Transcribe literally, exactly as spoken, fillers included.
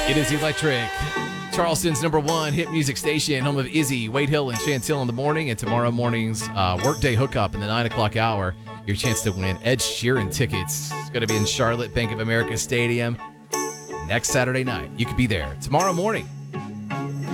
It is Electric, Charleston's number one hit music station, home of Izzy, Wade Hill, and Chantil in the morning. And tomorrow morning's uh, workday hookup in the nine o'clock hour, your chance to win Ed Sheeran tickets. It's going to be in Charlotte, Bank of America Stadium next Saturday night. You could be there tomorrow morning.